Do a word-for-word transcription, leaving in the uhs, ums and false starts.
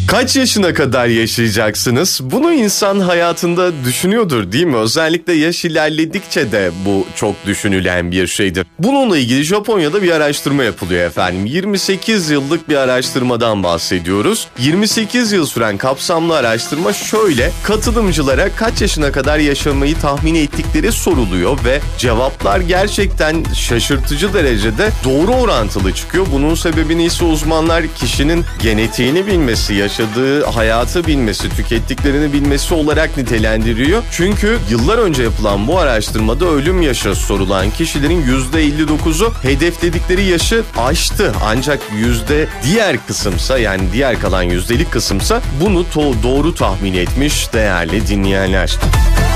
Kaç yaşına kadar yaşayacaksınız? Bunu insan hayatında düşünüyordur değil mi? Özellikle yaş ilerledikçe de bu çok düşünülen bir şeydir. Bununla ilgili Japonya'da bir araştırma yapılıyor efendim. yirmi sekiz yıllık bir araştırmadan bahsediyoruz. yirmi sekiz yıl süren kapsamlı araştırma şöyle: katılımcılara kaç yaşına kadar yaşamayı tahmin ettikleri soruluyor ve cevaplar gerçekten şaşırtıcı derecede doğru orantılı çıkıyor. Bunun sebebini ise uzmanlar kişinin genetiğini bilmesi, yaşadığı hayatı bilmesi, tükettiklerini bilmesi olarak nitelendiriyor. Çünkü yıllar önce yapılan bu araştırmada ölüm yaşı sorulan kişilerin yüzde elli dokuzu hedefledikleri yaşı aştı. Ancak yüzde diğer kısımsa, yani diğer kalan yüzdelik kısımsa bunu to- doğru tahmin etmiş değerli dinleyenler.